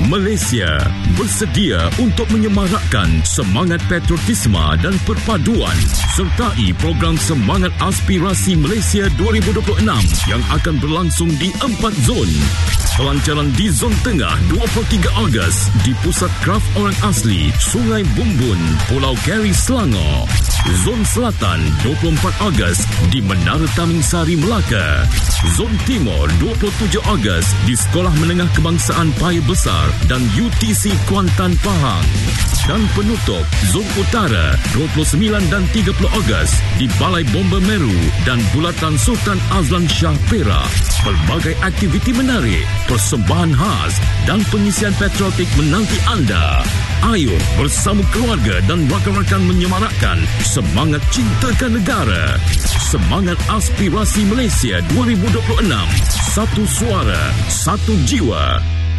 Malaysia bersedia untuk menyemarakkan semangat patriotisme dan perpaduan sertai program Semangat Aspirasi Malaysia 2026 yang akan berlangsung di 4 zon. Pelancaran di Zon Tengah 23 Ogos di Pusat Kraf Orang Asli, Sungai Bumbun, Pulau Keri, Selangor. Zon Selatan 24 Ogos di Menara Taming Sari, Melaka. Zon Timur 27 Ogos di Sekolah Menengah Kebangsaan Paya Besar dan UTC Kuantan, Pahang. Dan penutup Zon Utara 29 dan 30 Ogos di Balai Bomba Meru dan Bulatan Sultan Azlan Shah, Perak. Pelbagai aktiviti menarik, persembahan khas dan pengisian patriotik menanti anda. Ayo bersama keluarga dan rakan-rakan menyemarakkan semangat cintakan negara. Semangat Aspirasi Malaysia 2026. Satu suara, satu jiwa.